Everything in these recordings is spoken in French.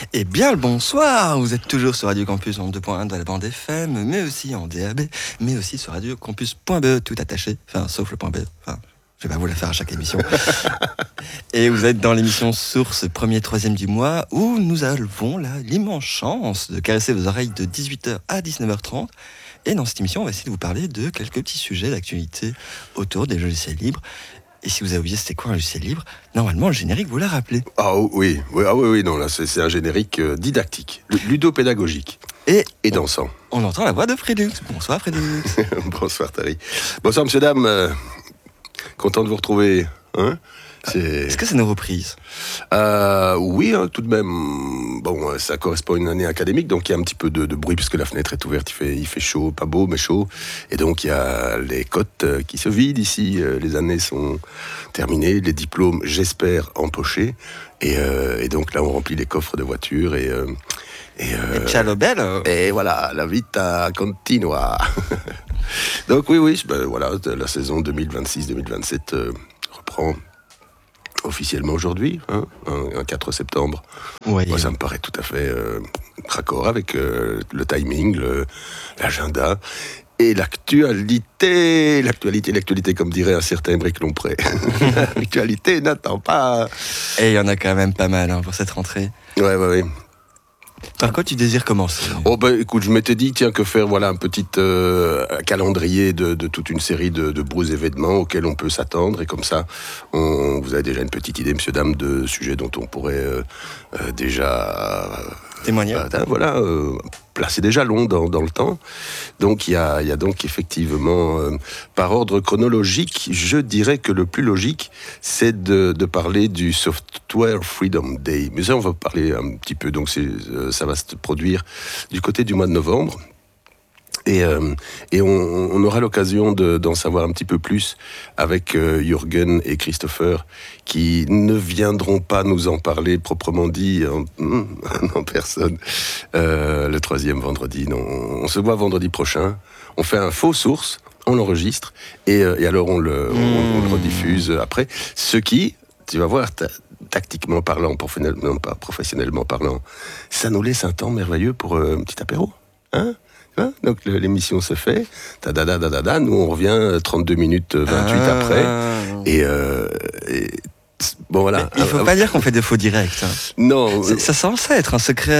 Eh bien le bonsoir, vous êtes toujours sur Radio Campus en 2.1 de la bande FM, mais aussi en DAB, mais aussi sur radiocampus.be, tout attaché, enfin sauf le point .be, enfin je vais pas vous la faire à chaque émission. Et vous êtes dans l'émission Source, 1er, 3e du mois, où nous avons l'immense chance de caresser vos oreilles de 18h à 19h30. Et dans cette émission, on va essayer de vous parler de quelques petits sujets d'actualité autour des logiciels libres. Et si vous avez oublié c'était quoi un logiciel libre, normalement le générique vous l'a rappelé. Ah oui, non, là c'est un générique didactique, ludopédagogique et dansant. On entend la voix de Frédux. Bonsoir Frédux. Bonsoir Thierry. Bonsoir monsieur, dame. Content de vous retrouver. Hein, Est-ce que c'est nos reprises ? Oui, tout de même. Bon, ça correspond à une année académique, donc il y a un petit peu de bruit puisque la fenêtre est ouverte, il fait chaud, pas beau, mais chaud. Et donc il y a les cotes qui se vident ici. Les années sont terminées, les diplômes, j'espère, empochés. Et donc là, on remplit les coffres de voitures et ciao bello. Et voilà, la vita continua. Donc oui, voilà, la saison 2026-2027 reprend officiellement aujourd'hui, un 4 septembre. Oui. Moi, ça me paraît tout à fait raccord avec le timing, l'agenda et l'actualité, comme dirait un certain Bric Lompré. L'actualité n'attend pas. Et il y en a quand même pas mal pour cette rentrée. Ouais. Par quoi tu désires commencer ? Écoute, je m'étais dit, que faire un petit calendrier de toute une série de beaux événements auxquels on peut s'attendre. Et comme ça, vous avez déjà une petite idée, monsieur, dame, de sujets dont on pourrait déjà... témoigner. Placer des jalons dans le temps. Donc il y a donc effectivement, par ordre chronologique, je dirais que le plus logique, c'est de parler du Software Freedom Day. Mais ça, on va parler un petit peu. Donc ça va se produire du côté du mois de novembre. Et on aura l'occasion d'en savoir un petit peu plus avec Jürgen et Christopher, qui ne viendront pas nous en parler proprement dit en personne le 3e vendredi. Non, on se voit vendredi prochain. On fait un faux source, on l'enregistre et alors on le rediffuse après. Ce qui, tu vas voir, tactiquement parlant, professionnellement parlant, ça nous laisse un temps merveilleux pour un petit apéro, hein ? Donc l'émission se fait, nous on revient 32 minutes 28 après, et bon voilà. Il faut pas dire qu'on fait des faux directs. Non. Ça censé être un secret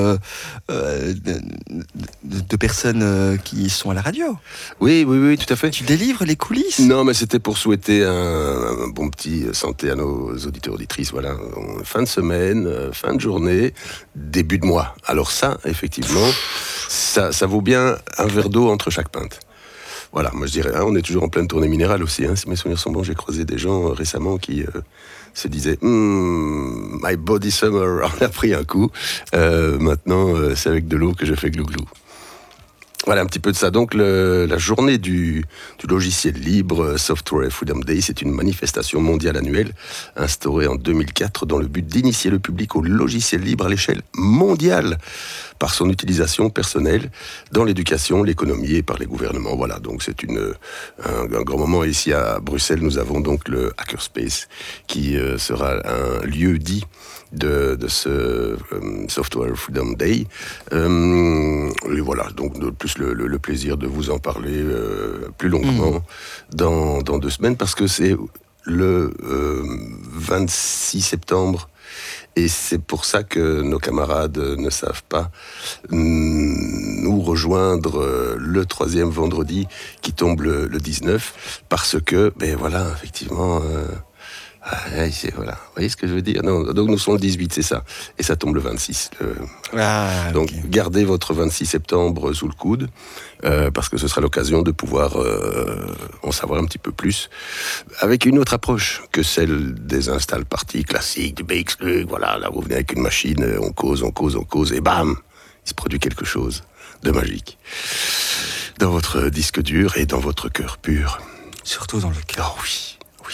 de personnes qui sont à la radio. Oui, tout à fait. Tu délivres les coulisses. Non, mais c'était pour souhaiter un bon petit santé à nos auditeurs, auditrices. Voilà, fin de semaine, fin de journée, début de mois. Alors ça, effectivement, ça vaut bien un verre d'eau entre chaque pinte. Voilà, moi je dirais, on est toujours en pleine tournée minérale aussi. Si mes souvenirs sont bons, j'ai croisé des gens récemment qui se disaient My body summer, on a pris un coup. Maintenant, c'est avec de l'eau que je fais glou-glou. Voilà un petit peu de ça. Donc la journée du logiciel libre, Software Freedom Day, c'est une manifestation mondiale annuelle instaurée en 2004 dans le but d'initier le public au logiciel libre à l'échelle mondiale par son utilisation personnelle dans l'éducation, l'économie et par les gouvernements. Voilà, donc c'est un grand moment. Ici à Bruxelles, nous avons donc le Hackerspace qui sera un lieu dit de ce Software Freedom Day. Et voilà, donc de plus le plaisir de vous en parler plus longuement dans 2 semaines, parce que c'est le 26 septembre, et c'est pour ça que nos camarades ne savent pas nous rejoindre le 3e vendredi qui tombe le 19, parce que, voilà, effectivement... voilà. Vous voyez ce que je veux dire ? Non, donc nous sommes le 18, c'est ça. Et ça tombe le 26. Donc okay. Gardez votre 26 septembre sous le coude, parce que ce sera l'occasion de pouvoir en savoir un petit peu plus, avec une autre approche que celle des install parties classiques, du BXLUG. Voilà, là vous venez avec une machine, on cause, et bam, il se produit quelque chose de magique dans votre disque dur et dans votre cœur pur. Surtout dans le cœur. Oh oui.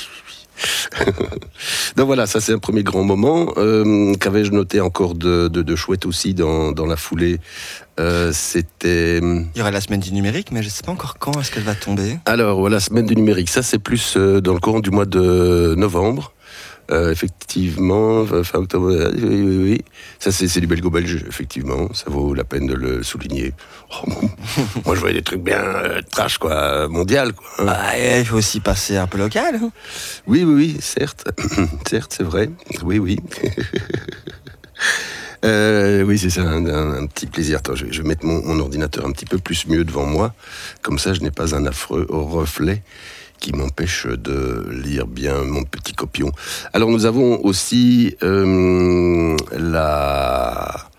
Donc voilà, ça c'est un premier grand moment. Qu'avais-je noté encore de chouette aussi dans la foulée C'était... Il y aura la semaine du numérique, mais je ne sais pas encore quand est-ce qu'elle va tomber. Alors, la semaine du numérique, ça c'est plus dans le courant du mois de novembre. Effectivement, fin octobre, oui. Ça, c'est du belgo-belge, effectivement. Ça vaut la peine de le souligner. Oh, moi, je voyais des trucs bien trash, quoi, mondial, quoi. Hein. Il faut aussi passer un peu local. Hein. Oui, certes. Certes, c'est vrai. Oui. Oui, c'est ça, un petit plaisir. Attends, je vais mettre mon ordinateur un petit peu plus mieux devant moi. Comme ça, je n'ai pas un affreux reflet qui m'empêche de lire bien mon petit copion. Alors, nous avons aussi la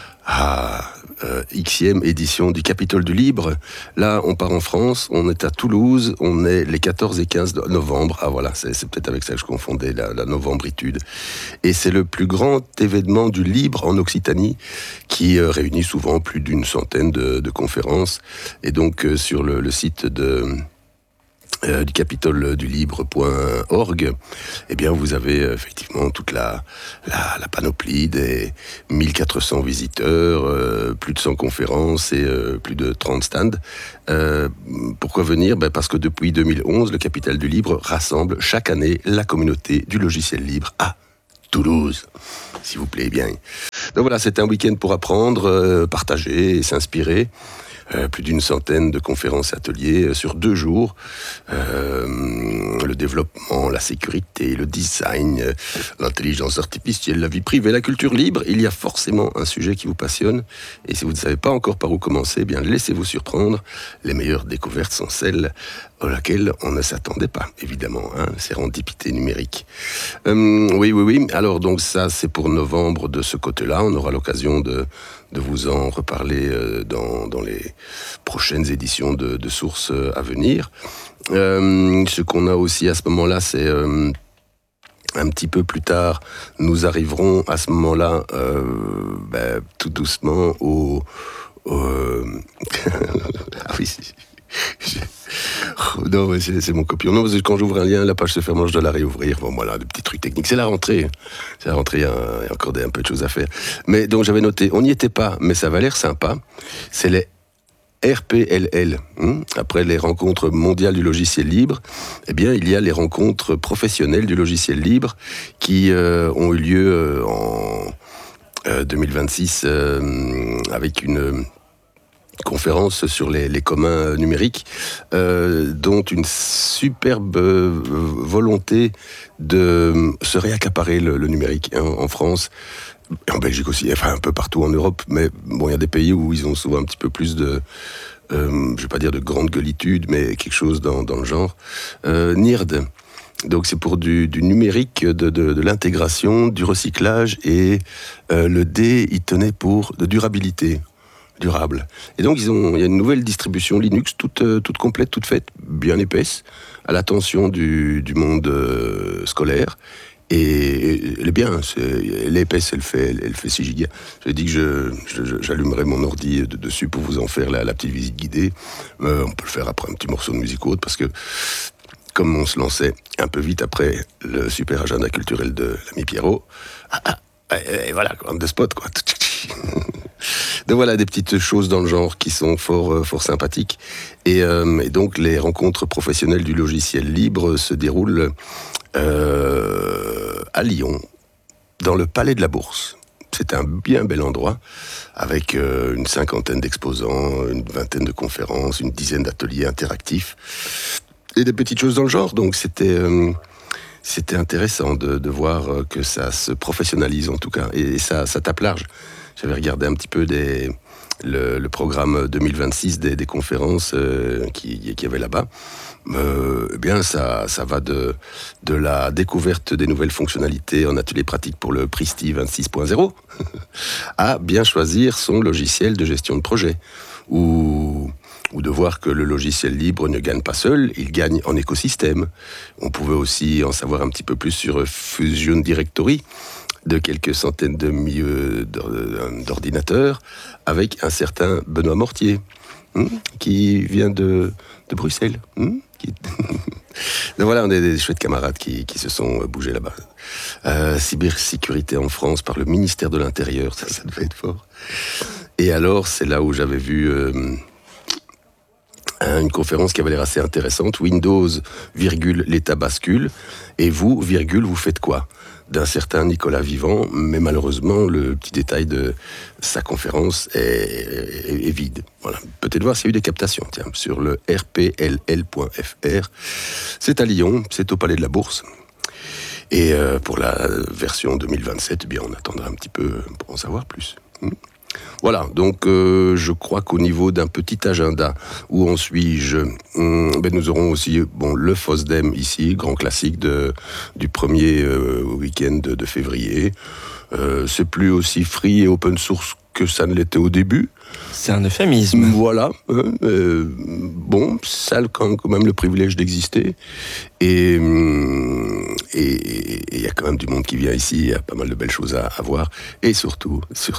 Xème édition du Capitole du Libre. Là, on part en France, on est à Toulouse, on est les 14 et 15 novembre. Ah voilà, c'est peut-être avec ça que je confondais la novembritude. Et c'est le plus grand événement du libre en Occitanie qui réunit souvent plus d'une centaine de conférences. Et donc, sur le site du Capitole du Libre.org, eh bien, vous avez effectivement toute la panoplie des 1400 visiteurs, plus de 100 conférences et plus de 30 stands. Pourquoi venir ? Parce que depuis 2011, le Capitole du Libre rassemble chaque année la communauté du logiciel libre à Toulouse, s'il vous plaît bien. Donc voilà, c'est un week-end pour apprendre, partager et s'inspirer. Plus d'une centaine de conférences et ateliers sur 2 jours. Le développement, la sécurité, le design, l'intelligence artificielle, la vie privée, la culture libre. Il y a forcément un sujet qui vous passionne. Et si vous ne savez pas encore par où commencer, eh bien laissez-vous surprendre. Les meilleures découvertes sont celles auxquelles on ne s'attendait pas, évidemment. Hein, sérendipité numérique. Oui. Alors donc ça, c'est pour novembre de ce côté-là. On aura l'occasion de vous en reparler dans les prochaines éditions de Sources à venir. Ce qu'on a aussi à ce moment-là, c'est un petit peu plus tard, nous arriverons à ce moment-là tout doucement au ah oui, non, mais c'est mon copion. Non, parce que quand j'ouvre un lien, la page se ferme, je dois la réouvrir. Bon, voilà, des petits trucs techniques. C'est la rentrée. Il y a encore un peu de choses à faire. Mais donc, j'avais noté, on n'y était pas, mais ça va l'air sympa. C'est les RPLL. Après les rencontres mondiales du logiciel libre, eh bien, il y a les rencontres professionnelles du logiciel libre qui ont eu lieu en 2026 avec une conférence sur les communs numériques, dont une superbe volonté de se réaccaparer le numérique en France, et en Belgique aussi, enfin un peu partout en Europe, mais bon, il y a des pays où ils ont souvent un petit peu plus de, je ne vais pas dire de grande gueulitude, mais quelque chose dans le genre. NIRD. Donc c'est pour du numérique, de l'intégration, du recyclage, et le D, il tenait pour de durabilité. Durable. Et donc, il y a une nouvelle distribution Linux, toute complète, toute faite, bien épaisse, à l'attention du monde scolaire. Et elle est bien, elle est épaisse, elle fait 6 gigas. J'ai dit que j'allumerai mon ordi dessus pour vous en faire la petite visite guidée. On peut le faire après un petit morceau de musique autre, parce que comme on se lançait un peu vite après le super agenda culturel de l'ami Pierrot, et voilà, on the spot, quoi. Donc voilà, des petites choses dans le genre qui sont fort sympathiques. Et donc les rencontres professionnelles du logiciel libre se déroulent à Lyon, dans le Palais de la Bourse. C'est un bien bel endroit, avec une 50aine d'exposants, une 20aine de conférences, une dizaine d'ateliers interactifs, et des petites choses dans le genre. Donc c'était intéressant de voir que ça se professionnalise en tout cas, et ça tape large. J'avais regardé un petit peu le programme 2026 des conférences qu'il y avait là-bas. Eh bien, ça va de la découverte des nouvelles fonctionnalités en atelier pratique pour le Pristi 26.0 à bien choisir son logiciel de gestion de projet, ou de voir que le logiciel libre ne gagne pas seul, il gagne en écosystème. On pouvait aussi en savoir un petit peu plus sur Fusion Directory, de quelques centaines de milliers d'ordinateurs, avec un certain Benoît Mortier, qui vient de Bruxelles. Donc voilà, on est des chouettes camarades qui se sont bougés là-bas. Cybersécurité en France par le ministère de l'Intérieur, ça devait être fort. Et alors, c'est là où j'avais vu une conférence qui avait l'air assez intéressante. Windows, l'État bascule, et vous, vous faites quoi ? d'un certain Nicolas Vivant, mais malheureusement, le petit détail de sa conférence est vide. Voilà. Peut-être voir s'il y a eu des captations, tiens, sur le rpll.fr. C'est à Lyon, c'est au Palais de la Bourse. Et pour la version 2027, eh bien, on attendra un petit peu pour en savoir plus. Voilà, donc je crois qu'au niveau d'un petit agenda où en suis-je, nous aurons aussi le FOSDEM ici, grand classique du premier week-end de février. C'est plus aussi free et open source que ça ne l'était au début. C'est un euphémisme. Voilà. Ça a quand même le privilège d'exister. Et il y a quand même du monde qui vient ici, il y a pas mal de belles choses à voir. Et surtout,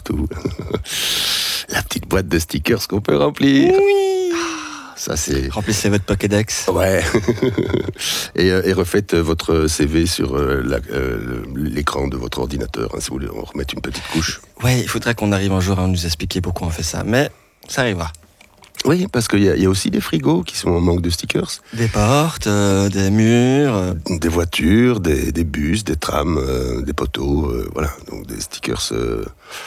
la petite boîte de stickers qu'on peut remplir. Oui. Ça, c'est... Remplissez votre Pokédex. Ouais. et refaites votre CV sur l'écran de votre ordinateur, si vous voulez en remettre une petite couche. Ouais, il faudrait qu'on arrive un jour à nous expliquer pourquoi on fait ça, mais ça arrivera. Oui, parce qu'il y a aussi des frigos qui sont en manque de stickers. Des portes, des murs... Des voitures, des bus, des trams, des poteaux, voilà. Donc des stickers